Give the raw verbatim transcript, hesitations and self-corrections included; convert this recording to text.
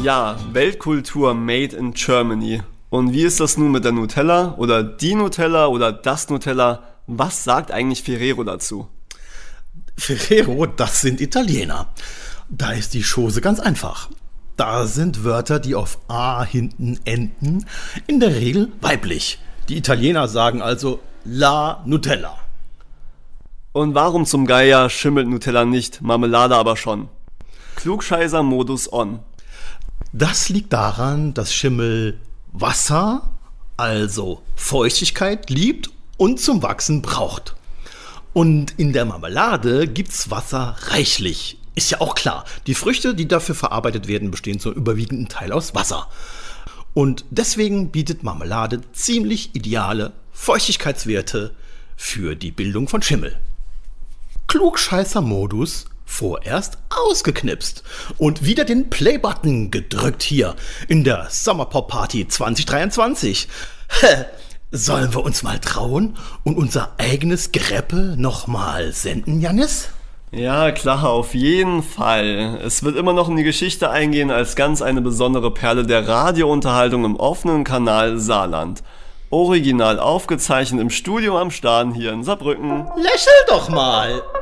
Ja, Weltkultur made in Germany. Und wie ist das nun mit der Nutella oder die Nutella oder das Nutella? Was sagt eigentlich Ferrero dazu? Ferrero, das sind Italiener. Da ist die Chose ganz einfach. Da sind Wörter, die auf A hinten enden, in der Regel weiblich. Die Italiener sagen also La Nutella. Und warum zum Geier schimmelt Nutella nicht, Marmelade aber schon? Klugscheißer-Modus on. Das liegt daran, dass Schimmel Wasser, also Feuchtigkeit, liebt und zum Wachsen braucht. Und in der Marmelade gibt's Wasser reichlich. Ist ja auch klar, die Früchte, die dafür verarbeitet werden, bestehen zum überwiegenden Teil aus Wasser. Und deswegen bietet Marmelade ziemlich ideale Feuchtigkeitswerte für die Bildung von Schimmel. Klugscheißer-Modus vorerst ausgeknipst und wieder den Play-Button gedrückt hier in der Sommerpop-Party zwanzig dreiundzwanzig. Hä? Sollen wir uns mal trauen und unser eigenes Geräppe nochmal senden, Jannis? Ja, klar, auf jeden Fall. Es wird immer noch in die Geschichte eingehen als ganz eine besondere Perle der Radiounterhaltung im offenen Kanal Saarland. Original aufgezeichnet im Studio am Stahn hier in Saarbrücken. Lächel doch mal!